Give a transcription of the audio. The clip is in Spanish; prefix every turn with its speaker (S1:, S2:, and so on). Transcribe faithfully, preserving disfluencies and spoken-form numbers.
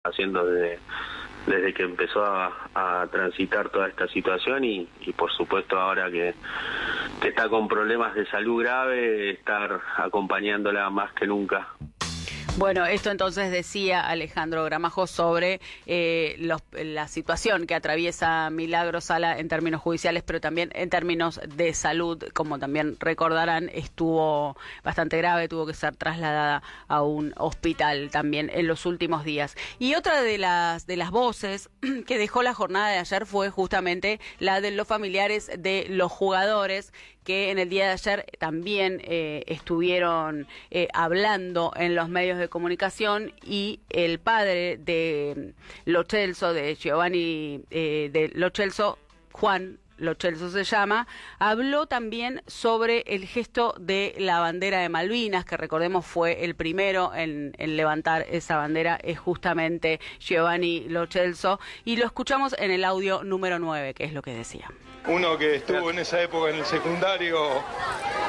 S1: haciendo desde, desde que empezó a, a transitar toda esta situación y, y por supuesto ahora que, que está con problemas de salud grave, estar acompañándola más que nunca.
S2: Bueno, esto entonces decía Alejandro Gramajo sobre eh, los, la situación que atraviesa Milagros Sala en términos judiciales, pero también en términos de salud, como también recordarán, estuvo bastante grave, tuvo que ser trasladada a un hospital también en los últimos días. Y otra de las de las voces que dejó la jornada de ayer fue justamente la de los familiares de los jugadores, que en el día de ayer también eh, estuvieron eh, hablando en los medios de comunicación, y el padre de Lo Celso, de Giovanni eh, de Lo Celso, Juan Lo Celso se llama, habló también sobre el gesto de la bandera de Malvinas, que recordemos fue el primero en, en levantar esa bandera, es justamente Giovanni Lo Celso, y lo escuchamos en el audio número nueve, que es lo que decía.
S3: Uno que estuvo en esa época en el secundario